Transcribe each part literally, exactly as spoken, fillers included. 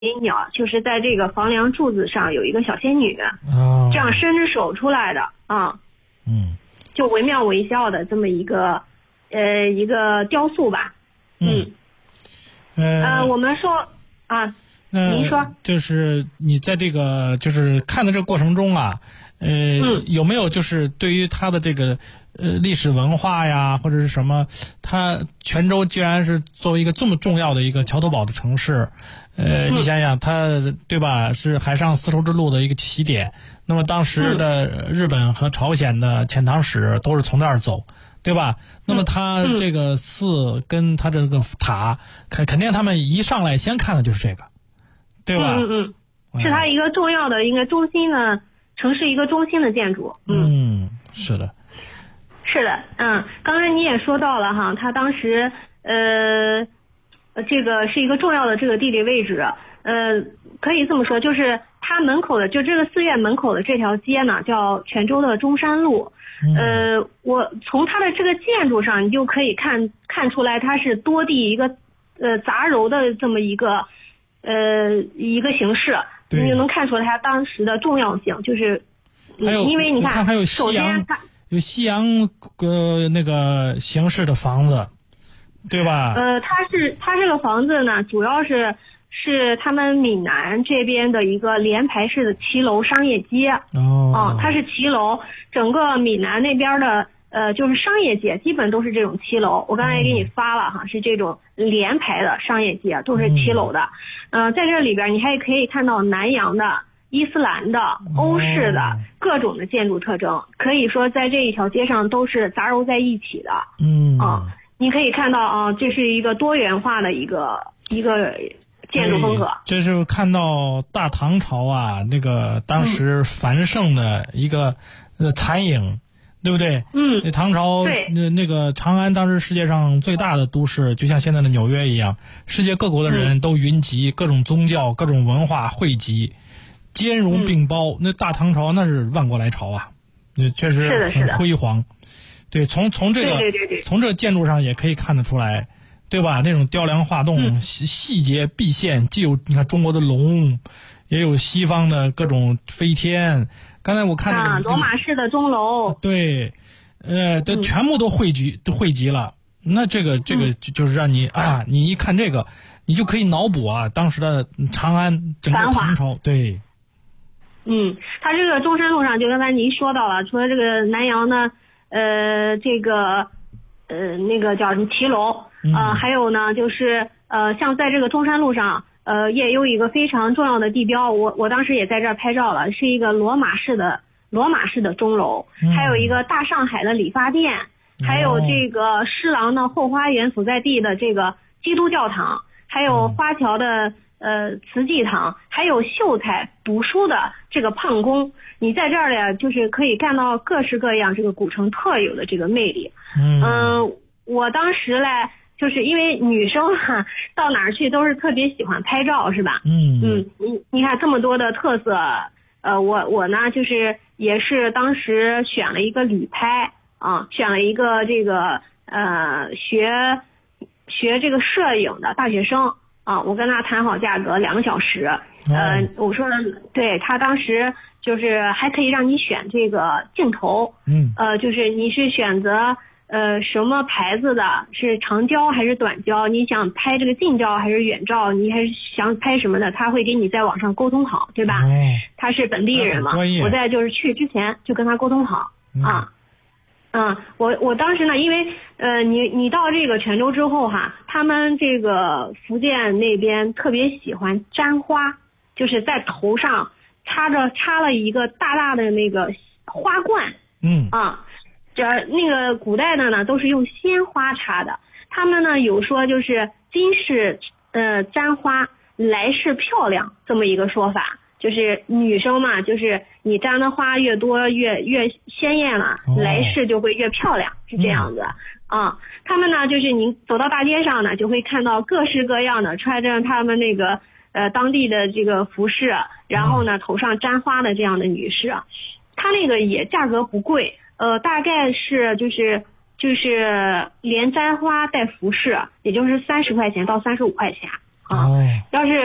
鸟，就是在这个房梁柱子上有一个小仙女， 哦， 这样伸着手出来的啊， 嗯， 就惟妙惟肖的这么一个呃一个雕塑吧，嗯， 嗯呃，我们说啊，您说， 就是你在这个就是看的这个过程中啊，呃， 嗯、 有没有就是对于它的这个呃历史文化呀，或者是什么，它泉州既然是作为一个这么重要的一个桥头堡的城市，呃， 嗯、 你想想它对吧，是海上丝绸之路的一个起点，那么当时的日本和朝鲜的遣唐使都是从那儿走。对吧？那么它这个寺跟它这个塔，肯肯定他们一上来先看的就是这个，对吧？ 嗯嗯嗯，是它一个重要的一个中心的城市一个中心的建筑。 嗯，嗯是的， 是的，嗯，刚才你也说到了哈，它当时呃，这个是一个重要的这个地理位置，呃，可以这么说，就是它门口的就这个寺院门口的这条街呢，叫泉州的中山路。呃，我从它的这个建筑上，你就可以看看出来，它是多地一个呃杂糅的这么一个呃一个形式，你就能看出来它当时的重要性，就是还有因为你看还有西洋有西洋呃那个形式的房子，对吧？ 呃，它是它这个房子呢，主要是。是他们闽南这边的一个连排式的骑楼商业街哦， 啊，它是骑楼，整个闽南那边的呃就是商业街基本都是这种骑楼。我刚才也给你发了哈，是这种连排的商业街，都是骑楼的。嗯、呃，在这里边你还可以看到南洋的、伊斯兰的、欧式的各种的建筑特征，可以说在这一条街上都是杂糅在一起的。 嗯啊，你可以看到啊，这是一个多元化的一个一个。建筑风格， 这是看到大唐朝啊，那个当时繁盛的一个呃残影，对不对？ 嗯， 那唐朝那那个长安当时世界上最大的都市，就像现在的纽约一样，世界各国的人都云集，嗯、各种宗教、各种文化汇集，兼容并包。嗯、那大唐朝那是万国来朝啊，那确实很辉煌。对，从从这个对对对对从这个建筑上也可以看得出来。对吧？那种雕梁画栋、 嗯、 细细节毕现，既有你看中国的龙，也有西方的各种飞天。刚才我看那个、 啊、罗马式的钟楼， 对，呃，都、嗯、全部都汇聚都汇集了。那这个这个就是让你、嗯、啊，你一看这个，你就可以脑补啊，当时的长安整个唐朝。对， 嗯，它这个中山路上，就刚才您说到了，除了这个南洋呢，呃，这个。呃，那个叫什么骑楼，呃，还有呢，就是呃，像在这个中山路上，呃，也有一个非常重要的地标，我我当时也在这儿拍照了，是一个罗马式的罗马式的钟楼，还有一个大上海的理发店，还有这个施琅的后花园所在地的这个基督教堂，还有花桥的呃慈济堂，还有秀才读书的这个胖宫。你在这儿呢，就是可以看到各式各样这个古城特有的这个魅力。 嗯、 呃，我当时嘞，就是因为女生哈，到哪儿去都是特别喜欢拍照，是吧？ 嗯嗯，你你看这么多的特色，呃，我我呢就是也是当时选了一个旅拍啊，选了一个这个呃学学这个摄影的大学生啊，我跟他谈好价格两个小时，呃，我说对他当时。就是还可以让你选这个镜头， 嗯， 呃，就是你是选择呃什么牌子的，是长焦还是短焦？你想拍这个近照还是远照？你还是想拍什么的？他会给你在网上沟通好，对吧？ 哦、 他是本地人嘛，我在就是去之前就跟他沟通好、 嗯、 啊。嗯，我我当时呢，因为呃，你你到这个泉州之后哈，他们这个福建那边特别喜欢簪花，就是在头上。插着插了一个大大的那个花冠， 嗯啊，这那个古代的呢都是用鲜花插的，他们呢有说就是今世呃簪花来世漂亮这么一个说法，就是女生嘛，就是你簪的花越多越越鲜艳了， 哦、 来世就会越漂亮，是这样子、嗯、啊。他们呢就是你走到大街上呢，就会看到各式各样的穿着他们那个。呃，当地的这个服饰，然后呢，头上簪花的这样的女士，她那个也价格不贵，呃，大概是就是就是连簪花带服饰，也就是三十块钱到三十五块钱啊。 哦、 要是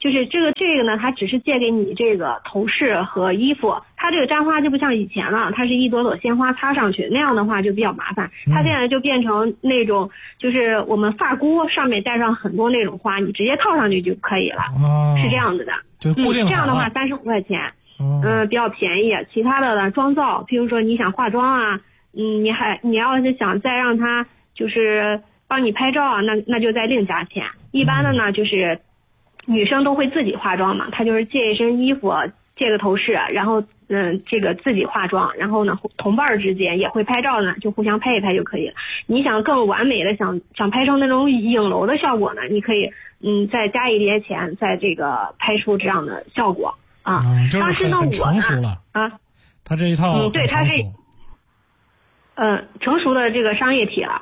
就是这个这个呢，它只是借给你这个头饰和衣服，它这个簪花就不像以前了，它是一朵朵鲜花插上去，那样的话就比较麻烦。它现在就变成那种，就是我们发箍上面带上很多那种花，你直接套上去就可以了， 哦、 是这样子的。 就固定好、 嗯、这样的话三十五块钱，嗯、呃，比较便宜。其他的呢，妆造，譬如说你想化妆啊，嗯，你还你要是想再让它就是帮你拍照啊，那那就再另加钱。一般的呢，就是女生都会自己化妆嘛，她就是借一身衣服，借个头饰，然后嗯，这个自己化妆，然后呢，同伴之间也会拍照呢，就互相拍一拍就可以了。你想更完美的，想想拍成那种影楼的效果呢，你可以嗯再加一点钱，在这个拍出这样的效果啊。 嗯，就是很很成熟了啊。 他这一套嗯，对，它是嗯、呃、成熟的这个商业体了。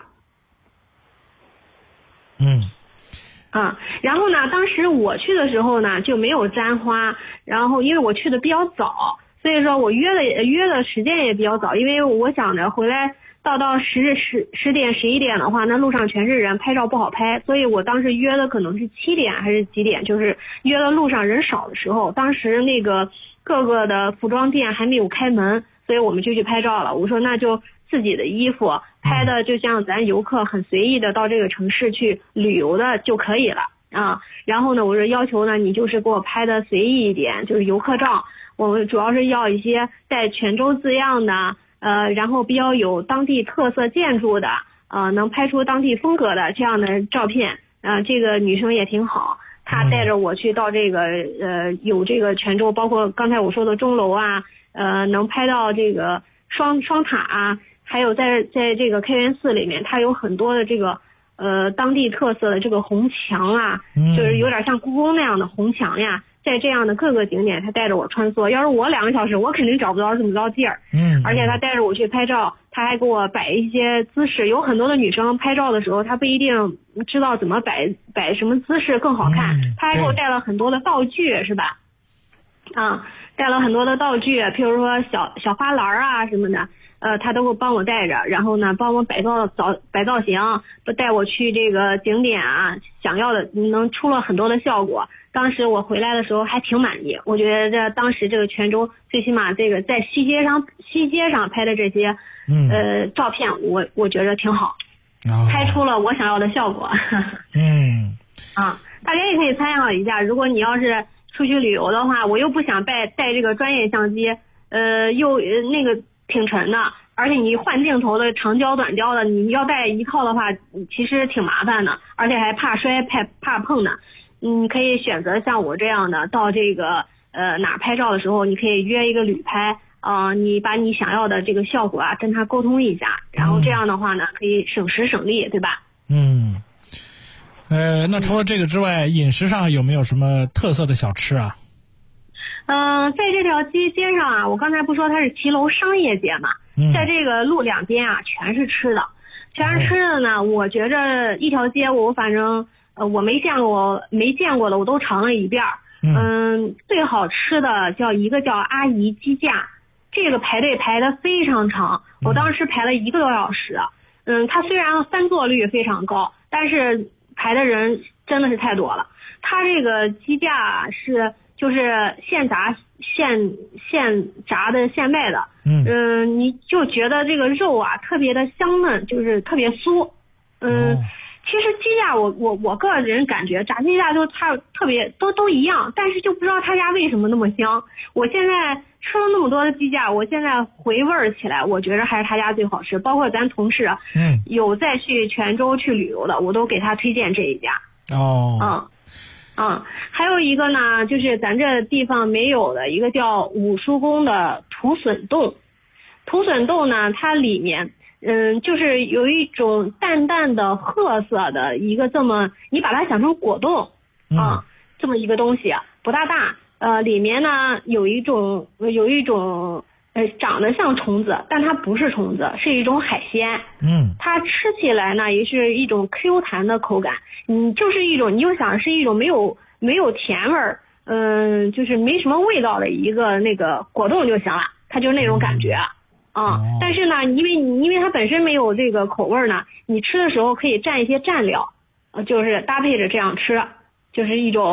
嗯。 啊，然后呢，当时我去的时候呢就没有簪花，然后因为我去的比较早，所以说我约的约的时间也比较早，因为我想着回来到到十十十点十一点的话，那路上全是人，拍照不好拍，所以我当时约的可能是七点还是几点，就是约的路上人少的时候，当时那个各个的服装店还没有开门，所以我们就去拍照了。我说那就自己的衣服拍的就像咱游客很随意的到这个城市去旅游的就可以了啊。然后呢，我说要求呢，你就是给我拍的随意一点，就是游客照。我们主要是要一些带泉州字样的，呃，然后比较有当地特色建筑的，呃，能拍出当地风格的这样的照片。啊、呃，这个女生也挺好，她带着我去到这个呃有这个泉州，包括刚才我说的钟楼啊，呃，能拍到这个双双塔啊。还有在在这个开元寺里面，它有很多的这个呃当地特色的这个红墙啊，就是有点像故宫那样的红墙呀。在这样的各个景点，他带着我穿梭。要是我两个小时，我肯定找不到这么着地儿。嗯，而且他带着我去拍照，他还给我摆一些姿势。有很多的女生拍照的时候，她不一定知道怎么摆摆什么姿势更好看。嗯、他还给我带了很多的道具，是吧？啊，带了很多的道具，譬如说小小花篮啊什么的。呃，他都会帮我带着，然后呢，帮我摆造造摆造型，带我去这个景点啊，想要的能出了很多的效果。当时我回来的时候还挺满意，我觉得当时这个泉州最起码这个在西街上西街上拍的这些呃照片，我我觉得挺好，哦、拍出了我想要的效果。 嗯， 啊，大家也可以参考一下，如果你要是出去旅游的话，我又不想带带这个专业相机，呃，又那个。挺沉的，而且你换镜头的长焦短焦的，你要带一套的话，其实挺麻烦的，而且还怕摔怕怕碰的。你可以选择像我这样的，到这个呃哪拍照的时候，你可以约一个旅拍啊、呃，你把你想要的这个效果啊跟他沟通一下，然后这样的话呢，可以省时省力，对吧？ 嗯，呃，那除了这个之外，饮食上有没有什么特色的小吃啊？ 嗯、呃，在这条街街上啊，我刚才不说它是骑楼商业街嘛，嗯、在这个路两边啊，全是吃的，全是吃的呢。哦、我觉着一条街，我反正呃我没见过，没见过的我都尝了一遍。嗯、呃，最好吃的叫一个叫阿姨鸡架，这个排队排得非常长，我当时排了一个多小时。嗯，它虽然翻座率非常高，但是排的人真的是太多了。它这个鸡架是。就是现炸现现炸的现卖的，嗯、呃，你就觉得这个肉啊特别的香嫩，就是特别酥，嗯、呃，哦、其实鸡架我我我个人感觉炸鸡架都差特别都都一样，但是就不知道他家为什么那么香。我现在吃了那么多的鸡架，我现在回味儿起来，我觉得还是他家最好吃。包括咱同事，嗯，有再去泉州去旅游的，我都给他推荐这一家。 哦， 嗯。嗯，还有一个呢，就是咱这地方没有的一个叫武叔宫的土笋冻。土笋冻呢，它里面嗯，就是有一种淡淡的褐色的一个这么，你把它想成果冻啊、嗯，这么一个东西不大大，呃，里面呢有一种有一种呃长得像虫子，但它不是虫子，是一种海鲜。嗯，它吃起来呢也是一种 Q 弹的口感。嗯，就是一种，你就想是一种没有没有甜味儿，嗯、呃，就是没什么味道的一个那个果冻就行了，它就是那种感觉啊。啊、嗯，但是呢，因为因为它本身没有这个口味呢，你吃的时候可以蘸一些蘸料，呃，就是搭配着这样吃，就是一种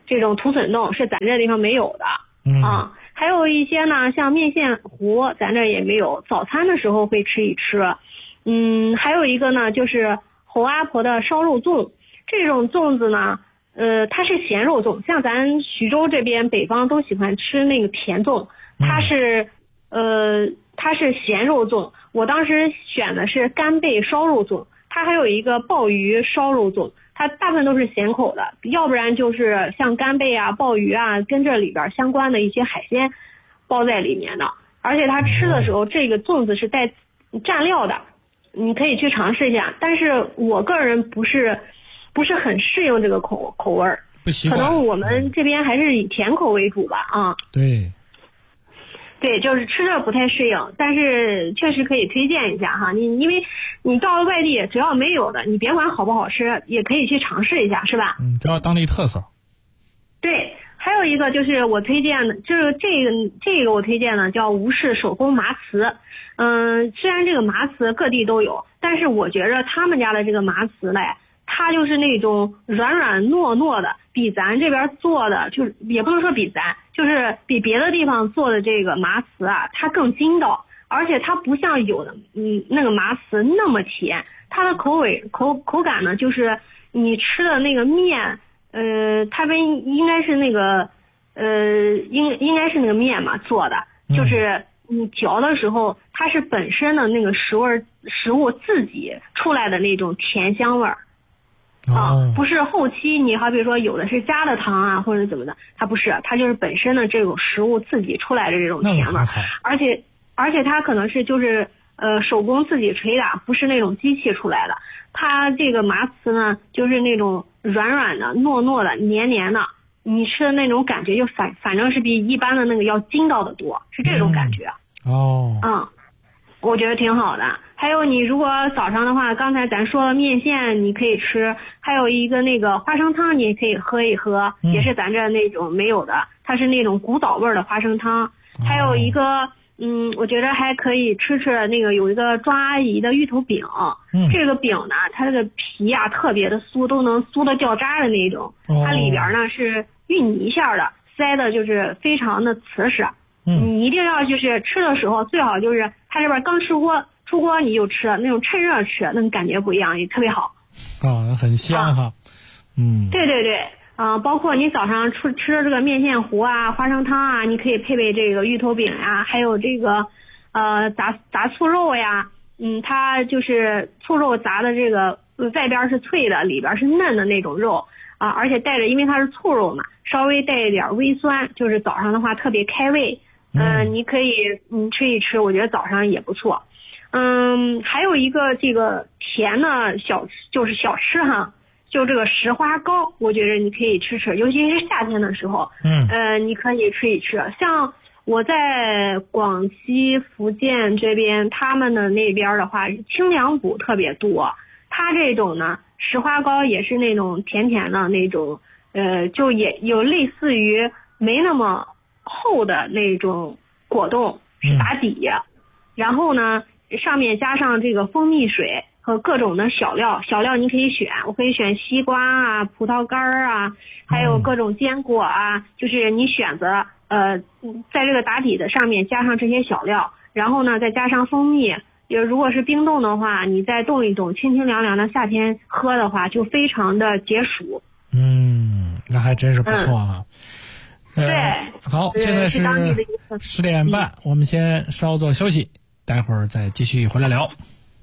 这种土笋冻是咱这地方没有的。嗯啊，还有一些呢，像面线糊，咱这也没有，早餐的时候会吃一吃。嗯，还有一个呢，就是侯阿婆的烧肉粽，这种粽子呢，呃，它是咸肉粽，像咱徐州这边北方都喜欢吃那个甜粽，它是呃它是咸肉粽。我当时选的是干贝烧肉粽，它还有一个鲍鱼烧肉粽，它大部分都是咸口的，要不然就是像干贝啊、鲍鱼啊，跟这里边相关的一些海鲜包在里面的。而且它吃的时候，这个粽子是带蘸料的，你可以去尝试一下。但是我个人不是不是很适应这个口口味儿， 不习惯。 可能我们这边还是以甜口为主吧。啊， 对。 对，就是吃着不太适应，但是确实可以推荐一下哈。你因为你到了外地，只要没有的，你别管好不好吃，也可以去尝试一下，是吧？ 嗯，只要当地特色。 对，还有一个就是我推荐的，就是这个这个我推荐的叫吴氏手工麻糍。嗯，虽然这个麻糍各地都有，但是我觉着他们家的这个麻糍嘞，它就是那种软软糯糯的，比咱这边做的就是也不能说比咱，就是比别的地方做的这个麻糍啊，它更筋道，而且它不像有的嗯那个麻糍那么甜，它的口味口口感呢，就是你吃的那个面，呃，它跟应该是那个呃应应该是那个面嘛做的，就是你嚼的时候，它是本身的那个食味食物自己出来的那种甜香味儿。啊，不是后期你好比说有的是加的糖啊或者怎么的，它不是，它就是本身的这种食物自己出来的这种甜味，而且而且它可能是就是呃手工自己捶打，不是那种机器出来的。它这个麻糍呢，就是那种软软的、糯糯的、黏黏的，你吃的那种感觉就反反正是比一般的那个要筋道的多，是这种感觉。 嗯、哦， 嗯，我觉得挺好的。还有你如果早上的话，刚才咱说了面线你可以吃，还有一个那个花生汤你也可以喝一喝，嗯、也是咱这那种没有的，它是那种古早味的花生汤。还有一个嗯，我觉得还可以吃吃那个有一个庄阿姨的芋头饼，嗯、这个饼呢它这个皮啊特别的酥，都能酥的掉渣的那种，哦、它里边呢是芋泥馅的，塞的就是非常的瓷实。嗯、你一定要就是吃的时候最好就是它这边刚吃锅出锅你就吃，那种趁热吃，那种感觉不一样，也特别好。 啊，很香哈。啊、嗯。 对对对，啊、呃，包括你早上吃吃这个面线糊啊、花生汤啊，你可以配备这个芋头饼呀、啊，还有这个呃炸炸醋肉呀。嗯，它就是醋肉炸的这个外边是脆的，里边是嫩的那种肉啊，而且带着因为它是醋肉嘛，稍微带一点微酸，就是早上的话特别开胃。嗯、呃，你可以嗯吃一吃，我觉得早上也不错。嗯，还有一个这个甜的小就是小吃哈，就这个石花糕，我觉得你可以吃吃，尤其是夏天的时候，嗯，呃，你可以吃一吃。像我在广西、福建这边，他们的那边的话，清凉补特别多。它这种呢，石花糕也是那种甜甜的那种，呃，就也有类似于没那么厚的那种果冻是打底，嗯、然后呢。上面加上这个蜂蜜水和各种的小料，小料你可以选，我可以选西瓜啊、葡萄干啊，还有各种坚果啊，就是你选择呃，在这个打底的上面加上这些小料，然后呢再加上蜂蜜，也如果是冰冻的话，你再冻一冻，清清凉凉的，夏天喝的话就非常的解暑。 嗯，那还真是不错啊。 嗯呃、 对，好，现在是十点半，嗯、我们先稍作休息。待会儿再继续回来聊。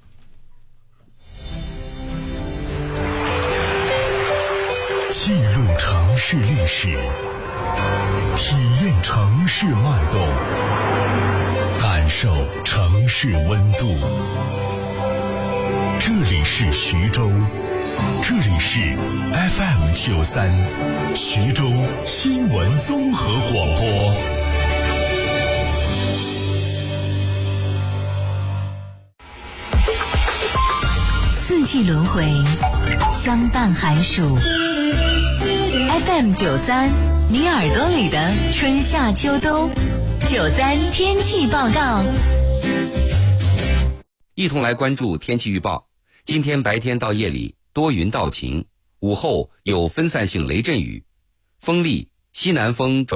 记录城市历史，体验城市脉动，感受城市温度。这里是徐州，这里是 F M 九三，徐州新闻综合广播。 四季轮回，相伴寒暑。F M 九三，你耳朵里的春夏秋冬。九三天气报告， 一同来关注天气预报。今天白天到夜里多云到晴，午后有分散性雷阵雨。 风力西南风转